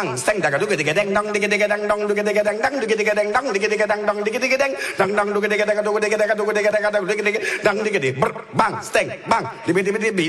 bang, stang, daga, dugga, digga, dang, dong, digga, digga, dang, dong, digga, digga, dang, dang, digga, digga, dang, dong, digga, digga, dang, dong, digga, digga, dang, dang, dong, dugga, digga, dang, dugga, digga, dang, dugga, digga, dang, dugga, digga, dang, dang, digga, digga, bang, stang, bang, dibbi, dibbi, dibbi,